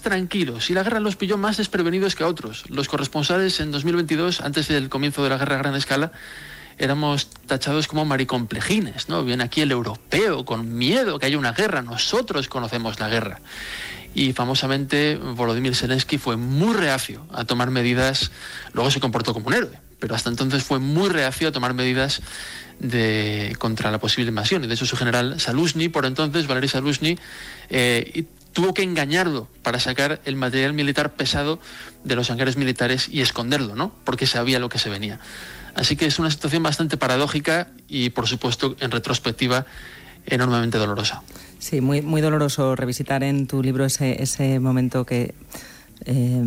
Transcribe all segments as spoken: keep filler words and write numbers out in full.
tranquilos y la guerra los pilló más desprevenidos que a otros. Los corresponsales en dos mil veintidós, antes del comienzo de la guerra a gran escala, éramos tachados como maricomplejines, ¿no? Viene aquí el europeo con miedo que haya una guerra, nosotros conocemos la guerra. Y famosamente Volodymyr Zelensky fue muy reacio a tomar medidas, luego se comportó como un héroe, pero hasta entonces fue muy reacio a tomar medidas de, contra la posible invasión. Y de hecho su general Zaluzhny, por entonces, Valery Zaluzhny, eh, tuvo que engañarlo para sacar el material militar pesado de los hangares militares y esconderlo, ¿no? Porque sabía lo que se venía. Así que es una situación bastante paradójica y, por supuesto, en retrospectiva, enormemente dolorosa. Sí, muy, muy doloroso revisitar en tu libro ese, ese momento que eh,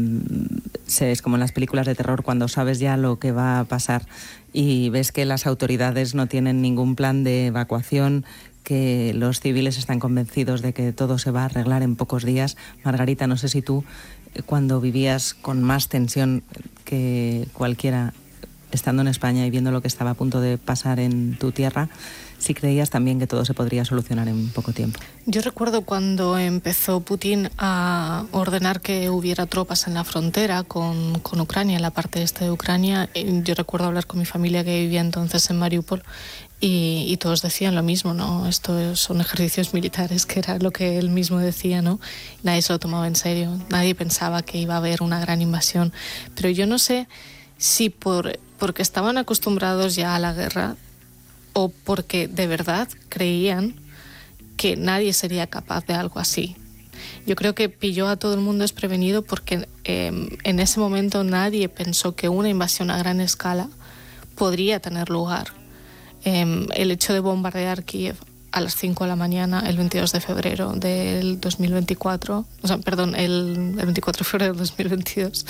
es como en las películas de terror, cuando sabes ya lo que va a pasar y ves que las autoridades no tienen ningún plan de evacuación, que los civiles están convencidos de que todo se va a arreglar en pocos días. Margarita, no sé si tú, cuando vivías con más tensión que cualquiera, estando en España y viendo lo que estaba a punto de pasar en tu tierra, si creías también que todo se podría solucionar en poco tiempo. Yo recuerdo cuando empezó Putin a ordenar que hubiera tropas en la frontera con, con Ucrania, en la parte este de Ucrania. Yo recuerdo hablar con mi familia que vivía entonces en Mariupol y, y todos decían lo mismo, ¿no? Estos son ejercicios militares, que era lo que él mismo decía, ¿no? Nadie se lo tomaba en serio, nadie pensaba que iba a haber una gran invasión. Pero yo no sé si por, porque estaban acostumbrados ya a la guerra o porque de verdad creían que nadie sería capaz de algo así. Yo creo que pilló a todo el mundo desprevenido porque eh, en ese momento nadie pensó que una invasión a gran escala podría tener lugar. Eh, el hecho de bombardear Kiev a las cinco de la mañana, el veintidós de febrero del dos mil veinticuatro, o sea, perdón, el, el veinticuatro de febrero del dos mil veintidós,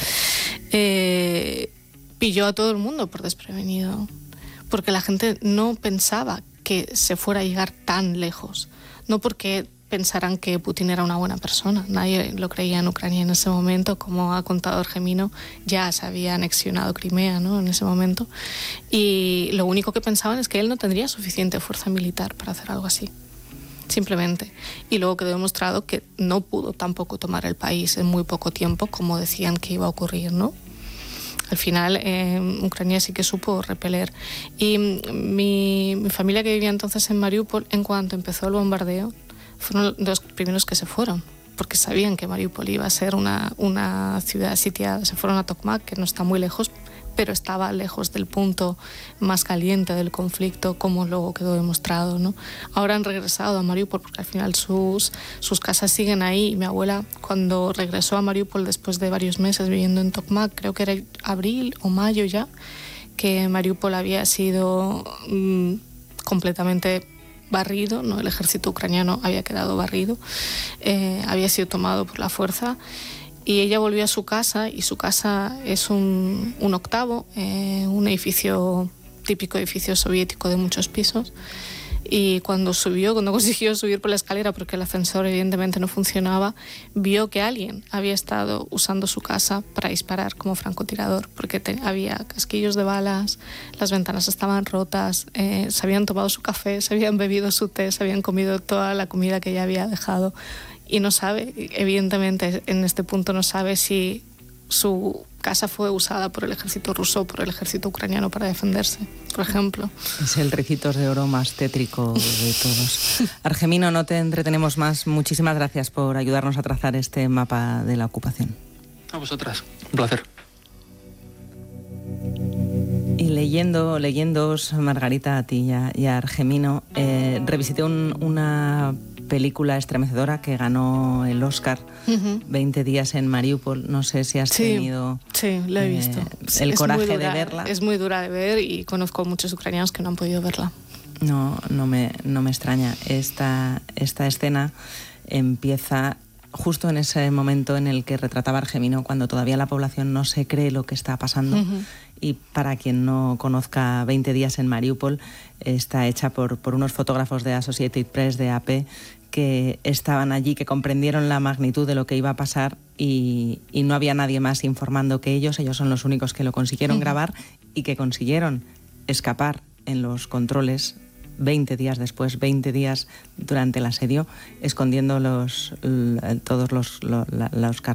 eh, pilló a todo el mundo por desprevenido. Porque la gente no pensaba que se fuera a llegar tan lejos. No porque pensaran que Putin era una buena persona. Nadie lo creía en Ucrania en ese momento. Como ha contado Argemino, ya se había anexionado Crimea, ¿no?, en ese momento. Y lo único que pensaban es que él no tendría suficiente fuerza militar para hacer algo así. Simplemente. Y luego quedó demostrado que no pudo tampoco tomar el país en muy poco tiempo, como decían que iba a ocurrir, ¿no? Al final, eh, Ucrania sí que supo repeler. Y mi, mi familia, que vivía entonces en Mariupol, en cuanto empezó el bombardeo, fueron los primeros que se fueron, porque sabían que Mariupol iba a ser una, una ciudad sitiada. Se fueron a Tokmak, que no está muy lejos, pero estaba lejos del punto más caliente del conflicto, como luego quedó demostrado, ¿no? Ahora han regresado a Mariupol porque al final sus, sus casas siguen ahí. Y mi abuela, cuando regresó a Mariupol después de varios meses viviendo en Tokmak, creo que era abril o mayo ya, que Mariupol había sido mmm, completamente barrido, ¿no? El ejército ucraniano había quedado barrido, eh, había sido tomado por la fuerza. Y ella volvió a su casa, y su casa es un, un octavo, eh, un edificio, típico edificio soviético de muchos pisos. Y cuando subió, cuando consiguió subir por la escalera, porque el ascensor evidentemente no funcionaba, vio que alguien había estado usando su casa para disparar como francotirador, porque te, había casquillos de balas, las ventanas estaban rotas, eh, se habían tomado su café, se habían bebido su té, se habían comido toda la comida que ella había dejado. Y no sabe, evidentemente en este punto no sabe si su casa fue usada por el ejército ruso o por el ejército ucraniano para defenderse, por ejemplo. Es el Ricitos de Oro más tétrico de todos. Argemino, no te entretenemos más. Muchísimas gracias por ayudarnos a trazar este mapa de la ocupación. A vosotras, un placer. Y leyendo, leyéndoos, Margarita, a ti y a, y a Argemino, eh, revisité un, una película estremecedora que ganó el Oscar, uh-huh. veinte días en Mariupol. No sé si has sí, tenido sí, lo he visto. Eh, el es coraje dura, de verla. Es muy dura de ver y conozco muchos ucranianos que no han podido verla. No, no me, no me extraña. Esta, esta escena empieza justo en ese momento en el que retrataba Argemino, cuando todavía la población no se cree lo que está pasando. Uh-huh. Y para quien no conozca veinte días en Mariupol, está hecha por, por unos fotógrafos de Associated Press, de A P, que estaban allí, que comprendieron la magnitud de lo que iba a pasar y, y no había nadie más informando que ellos. Ellos son los únicos que lo consiguieron uh-huh. grabar y que consiguieron escapar en los controles veinte días después, veinte días durante el asedio, escondiendo los, todos los, los, los